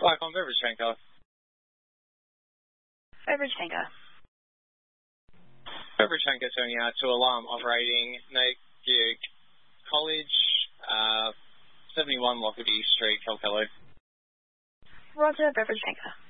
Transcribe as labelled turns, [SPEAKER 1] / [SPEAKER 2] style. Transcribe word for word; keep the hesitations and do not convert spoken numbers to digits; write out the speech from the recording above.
[SPEAKER 1] Black on beverage tanker.
[SPEAKER 2] Beverage tanker.
[SPEAKER 1] Beverage tanker turning out to alarm operating Napier College, uh, seventy-one Lockerbie Street, Calcalo.
[SPEAKER 2] Roger, beverage tanker.